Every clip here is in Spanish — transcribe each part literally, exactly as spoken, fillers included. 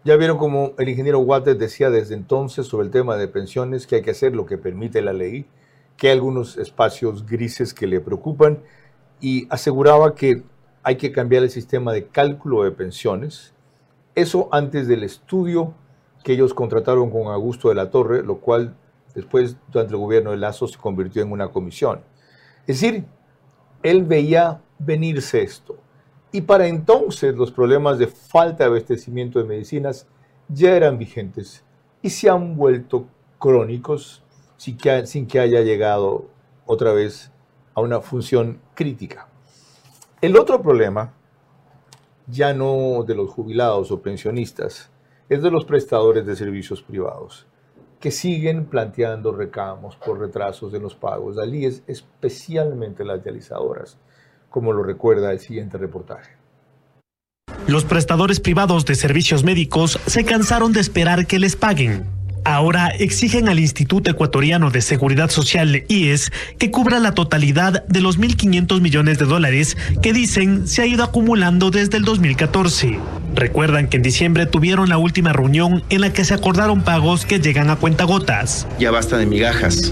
Ya vieron como el ingeniero Watters decía desde entonces sobre el tema de pensiones que hay que hacer lo que permite la ley, que hay algunos espacios grises que le preocupan y aseguraba que hay que cambiar el sistema de cálculo de pensiones. Eso antes del estudio que ellos contrataron con Augusto de la Torre, lo cual después durante el gobierno de Lazo se convirtió en una comisión. Es decir, él veía venirse esto. Y para entonces los problemas de falta de abastecimiento de medicinas ya eran vigentes y se han vuelto crónicos sin que, sin que haya llegado otra vez a una función crítica. El otro problema, ya no de los jubilados o pensionistas, es de los prestadores de servicios privados, que siguen planteando reclamos por retrasos en los pagos al I E S, especialmente las dializadoras, como lo recuerda el siguiente reportaje. Los prestadores privados de servicios médicos se cansaron de esperar que les paguen. Ahora exigen al Instituto Ecuatoriano de Seguridad Social, I E S, que cubra la totalidad de los mil quinientos millones de dólares que dicen se ha ido acumulando desde el dos mil catorce. Recuerdan que en diciembre tuvieron la última reunión en la que se acordaron pagos que llegan a cuentagotas. Ya basta de migajas.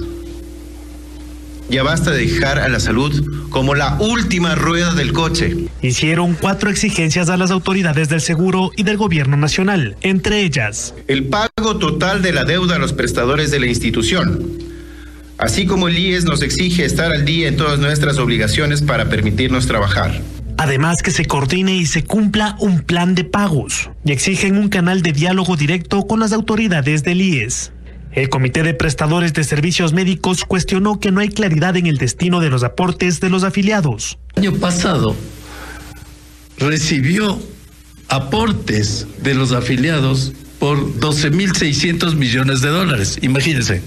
Ya basta de dejar a la salud como la última rueda del coche. Hicieron cuatro exigencias a las autoridades del seguro y del gobierno nacional, entre ellas: el pago total de la deuda a los prestadores de la institución, así como el I E S nos exige estar al día en todas nuestras obligaciones para permitirnos trabajar. Además, que se coordine y se cumpla un plan de pagos, y exigen un canal de diálogo directo con las autoridades del I E S. El Comité de Prestadores de Servicios Médicos cuestionó que no hay claridad en el destino de los aportes de los afiliados. El año pasado recibió aportes de los afiliados por doce mil seiscientos millones de dólares, imagínense.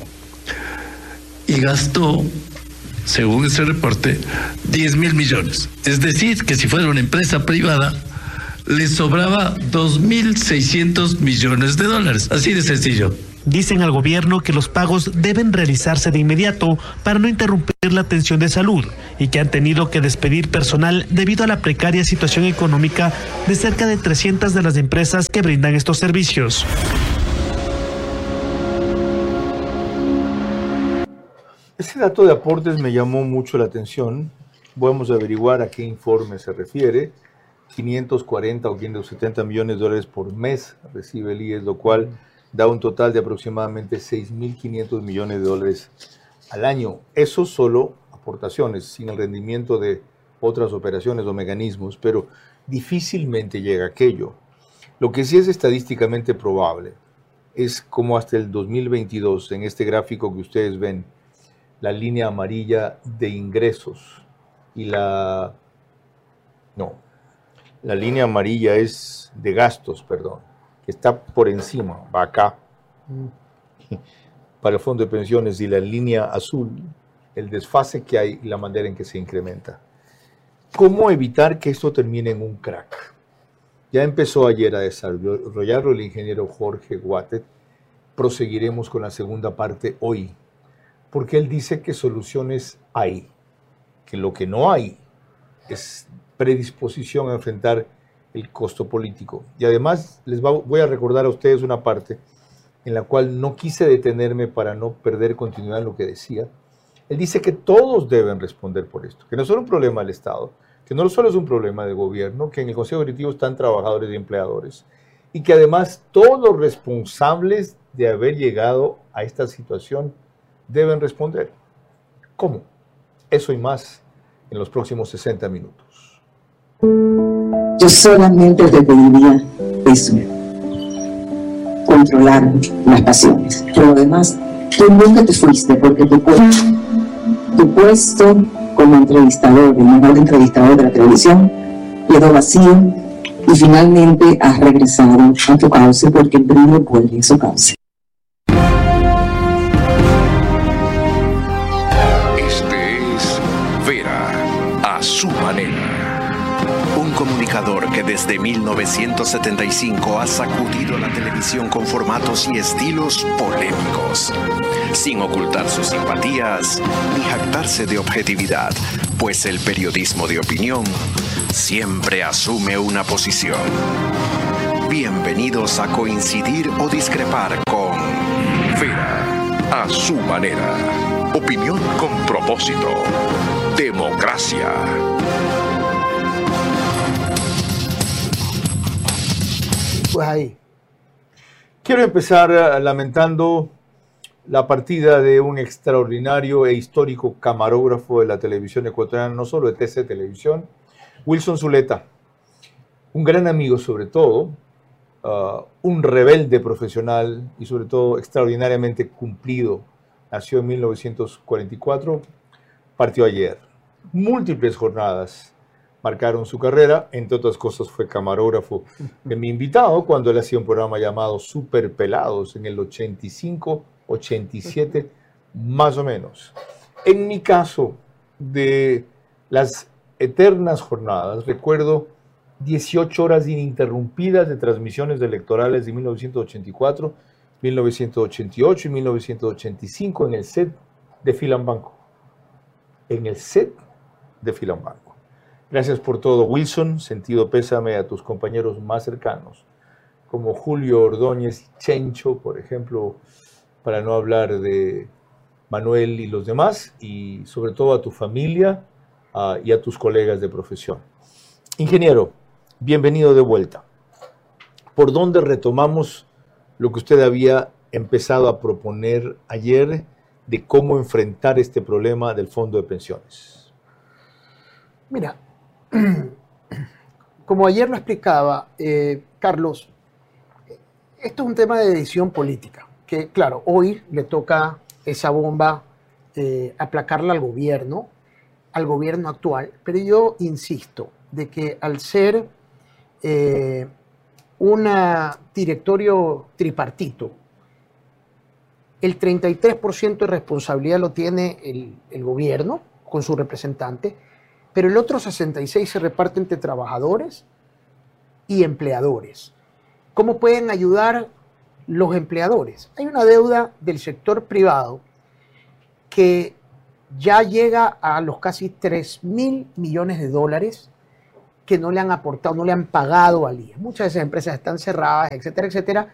Y gastó, según ese reporte, diez mil millones. Es decir, que si fuera una empresa privada, le sobraba dos mil seiscientos millones de dólares. Así de sencillo. Dicen al gobierno que los pagos deben realizarse de inmediato para no interrumpir la atención de salud y que han tenido que despedir personal debido a la precaria situación económica de cerca de trescientas de las empresas que brindan estos servicios. Ese dato de aportes me llamó mucho la atención. Vamos a averiguar a qué informe se refiere. quinientos cuarenta o quinientos setenta millones de dólares por mes recibe el I E S, lo cual da un total de aproximadamente seis mil quinientos millones de dólares al año. Eso solo aportaciones, sin el rendimiento de otras operaciones o mecanismos, pero difícilmente llega a aquello. Lo que sí es estadísticamente probable es como hasta el dos mil veintidós, en este gráfico que ustedes ven, la línea amarilla de ingresos y la... no, la línea amarilla es de gastos, perdón, que está por encima, va acá, para el fondo de pensiones, y la línea azul, el desfase que hay y la manera en que se incrementa. ¿Cómo evitar que esto termine en un crack? Ya empezó ayer a desarrollarlo el ingeniero Jorge Watters. Proseguiremos con la segunda parte hoy, porque él dice que soluciones hay, que lo que no hay es predisposición a enfrentar el costo político. Y además les va, voy a recordar a ustedes una parte en la cual no quise detenerme para no perder continuidad en lo que decía. Él dice que todos deben responder por esto, que no es solo un problema del Estado, que no solo es un problema del gobierno, que en el Consejo Directivo están trabajadores y empleadores, y que además todos los responsables de haber llegado a esta situación deben responder. ¿Cómo? Eso y más en los próximos sesenta minutos. Yo solamente te pediría eso, controlar las pasiones. Pero lo demás, tú nunca te fuiste porque tu puesto, tu puesto como entrevistador, el mejor entrevistador de la televisión, quedó vacío y finalmente has regresado a tu cauce porque el brillo vuelve a su cauce. Este es Vera a su manera. Un comunicador que desde mil novecientos setenta y cinco ha sacudido la televisión con formatos y estilos polémicos, sin ocultar sus simpatías ni jactarse de objetividad, pues el periodismo de opinión siempre asume una posición. Bienvenidos a coincidir o discrepar con Vera, a su manera. Opinión con propósito. Democracia. Pues ahí. Quiero empezar lamentando la partida de un extraordinario e histórico camarógrafo de la televisión ecuatoriana, no solo de T C Televisión, Wilson Zuleta. Un gran amigo sobre todo, uh, un rebelde profesional y sobre todo extraordinariamente cumplido. Nació en mil novecientos cuarenta y cuatro, partió ayer. Múltiples jornadas marcaron su carrera, entre otras cosas fue camarógrafo de mi invitado cuando él hacía un programa llamado Super Pelados en el ochenta y cinco, ochenta y siete, más o menos. En mi caso, de las eternas jornadas, recuerdo dieciocho horas ininterrumpidas de transmisiones electorales de mil novecientos ochenta y cuatro, mil novecientos ochenta y ocho y mil novecientos ochenta y cinco en el set de Filambanco. En el set de Filambanco. Gracias por todo, Wilson. Sentido pésame a tus compañeros más cercanos, como Julio Ordóñez y Chencho, por ejemplo, para no hablar de Manuel y los demás, y sobre todo a tu familia uh, y a tus colegas de profesión. Ingeniero, bienvenido de vuelta. ¿Por dónde retomamos lo que usted había empezado a proponer ayer de cómo enfrentar este problema del fondo de pensiones? Mira, como ayer lo explicaba, eh, Carlos, esto es un tema de decisión política, que claro, hoy le toca esa bomba eh, aplacarla al gobierno, al gobierno actual, pero yo insisto de que al ser eh, un directorio tripartito, el treinta y tres por ciento de responsabilidad lo tiene el, el gobierno con su representante, pero el otro sesenta y seis por ciento se reparte entre trabajadores y empleadores. ¿Cómo pueden ayudar los empleadores? Hay una deuda del sector privado que ya llega a los casi tres mil millones de dólares que no le han aportado, no le han pagado al I E S. Muchas de esas empresas están cerradas, etcétera, etcétera.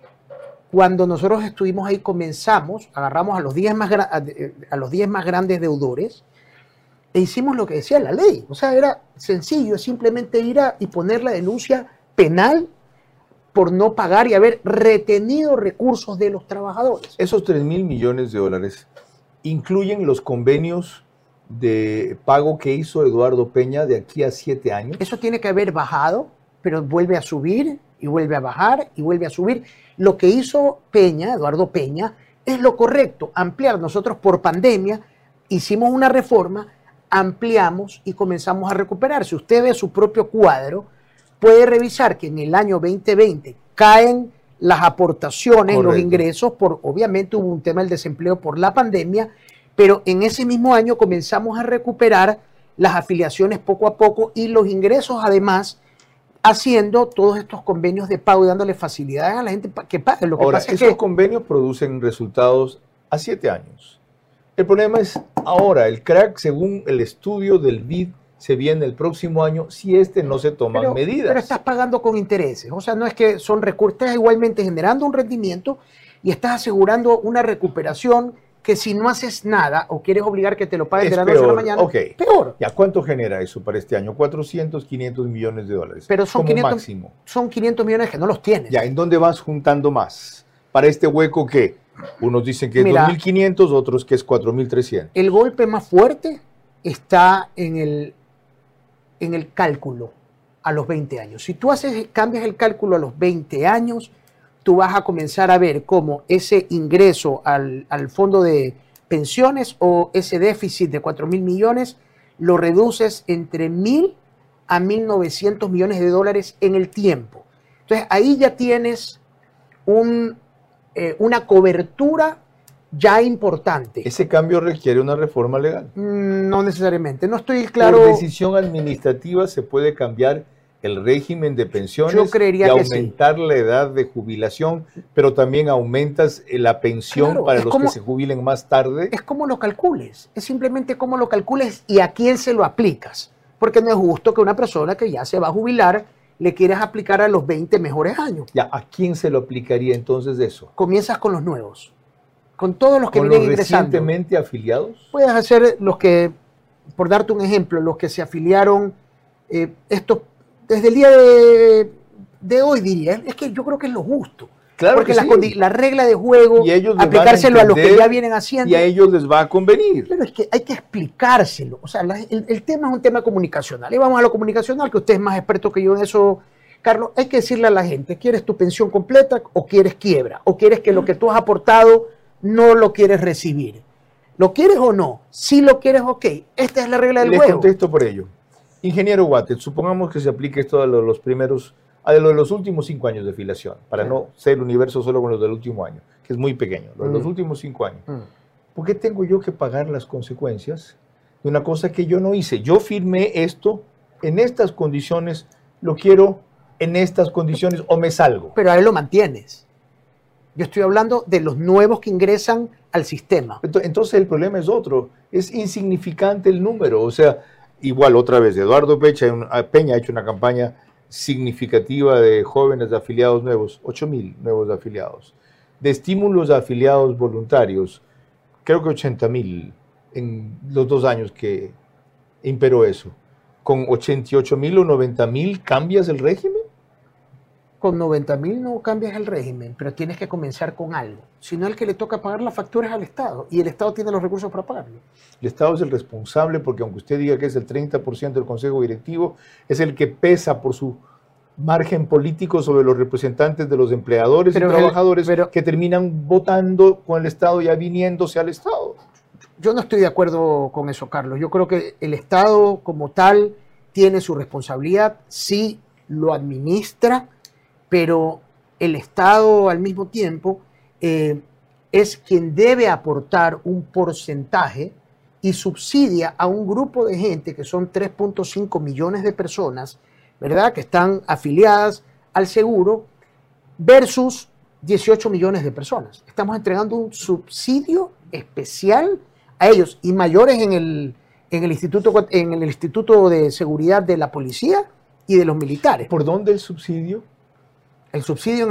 Cuando nosotros estuvimos ahí, comenzamos, agarramos a los diez más, a los diez más grandes deudores e hicimos lo que decía la ley. O sea, era sencillo, simplemente ir a y poner la denuncia penal por no pagar y haber retenido recursos de los trabajadores. Esos tres mil millones de dólares incluyen los convenios de pago que hizo Eduardo Peña de aquí a siete años. Eso tiene que haber bajado, pero vuelve a subir y vuelve a bajar y vuelve a subir. Lo que hizo Peña, Eduardo Peña, es lo correcto, ampliar. Nosotros por pandemia hicimos una reforma, ampliamos y comenzamos a recuperar. Si usted ve su propio cuadro, puede revisar que en el año veinte veinte caen las aportaciones, correcto, los ingresos, por, obviamente hubo un tema del desempleo por la pandemia, pero en ese mismo año comenzamos a recuperar las afiliaciones poco a poco y los ingresos, además, haciendo todos estos convenios de pago y dándole facilidades a la gente que pague. Lo que Ahora, pasa es esos que convenios producen resultados a siete años. El problema es ahora, el crack, según el estudio del B I D, se viene el próximo año si este no se toman pero, medidas. Pero estás pagando con intereses. O sea, no es que son recursos, estás igualmente generando un rendimiento y estás asegurando una recuperación que si no haces nada o quieres obligar que te lo paguen es de la noche peor. a la mañana, Okay. peor. ¿Y a cuánto genera eso para este año? cuatrocientos, quinientos millones de dólares. Pero son como quinientos, máximo. Son quinientos millones que no los tienes. Ya, ¿en dónde vas juntando más? Para este hueco que unos dicen que es Mira, dos mil quinientos, otros que es cuatro mil trescientos. El golpe más fuerte está en el, en el cálculo a los veinte años. Si tú haces, cambias el cálculo a los veinte años, tú vas a comenzar a ver cómo ese ingreso al, al fondo de pensiones o ese déficit de cuatro mil millones lo reduces entre mil a mil novecientos millones de dólares en el tiempo. Entonces ahí ya tienes un, eh, una cobertura ya importante. ¿Ese cambio requiere una reforma legal? Mm, no necesariamente, no estoy claro. Por decisión administrativa se puede cambiar el régimen de pensiones. Yo creería y que aumentar sí. la edad de jubilación, pero también aumentas la pensión claro, para los como, que se jubilen más tarde. Es como lo calcules, es simplemente cómo lo calcules y a quién se lo aplicas, porque no es justo que una persona que ya se va a jubilar le quieres aplicar a los veinte mejores años. Ya, ¿a quién se lo aplicaría entonces eso? Comienzas con los nuevos, con todos los que ¿Con vienen los ingresando. recientemente afiliados? Puedes hacer los que, por darte un ejemplo, los que se afiliaron, eh, esto, desde el día de, de hoy diría, es que yo creo que es lo justo. Claro porque que la, sí. la regla de juego, Y ellos les aplicárselo van a, los que entender ya vienen haciendo. Y a ellos les va a convenir. Pero es que hay que explicárselo. O sea, la, el, el tema es un tema comunicacional. Y vamos a lo comunicacional, que usted es más experto que yo en eso, Carlos. Hay que decirle a la gente, ¿quieres tu pensión completa o quieres quiebra? ¿O quieres que lo que tú has aportado no lo quieres recibir? ¿Lo quieres o no? Si lo quieres, ok. Esta es la regla del Les juego. contesto por ello. Ingeniero Guate, supongamos que se aplique esto a los primeros, a lo de los últimos cinco años de afiliación, para sí. no ser universo solo con los del último año, que es muy pequeño, los, mm. los últimos cinco años. Mm. ¿Por qué tengo yo que pagar las consecuencias de una cosa que yo no hice? Yo firmé esto en estas condiciones, lo quiero en estas condiciones o me salgo. Pero ahí lo mantienes. Yo estoy hablando de los nuevos que ingresan al sistema. Entonces el problema es otro, es insignificante el número. O sea, igual otra vez, Eduardo Peña, Peña ha hecho una campaña significativa de jóvenes de afiliados nuevos, ocho mil nuevos afiliados. De estímulos a afiliados voluntarios, creo que ochenta mil en los dos años que imperó eso. ¿Con ochenta y ocho mil o noventa mil cambias el régimen? Con noventa mil no cambias el régimen, pero tienes que comenzar con algo. Si no, el que le toca pagar las facturas al Estado, y el Estado tiene los recursos para pagarlo. El Estado es el responsable, porque aunque usted diga que es el treinta por ciento del Consejo Directivo, es el que pesa por su margen político sobre los representantes de los empleadores pero y trabajadores el, pero, que terminan votando con el Estado y aviniéndose al Estado. Yo no estoy de acuerdo con eso, Carlos. Yo creo que el Estado como tal tiene su responsabilidad, sí lo administra, pero el Estado al mismo tiempo eh, es quien debe aportar un porcentaje y subsidia a un grupo de gente que son tres punto cinco millones de personas, ¿verdad?, que están afiliadas al seguro versus dieciocho millones de personas. Estamos entregando un subsidio especial a ellos y mayores en el, en el Instituto, en el Instituto de Seguridad de la Policía y de los militares. ¿Por dónde el subsidio? El subsidio en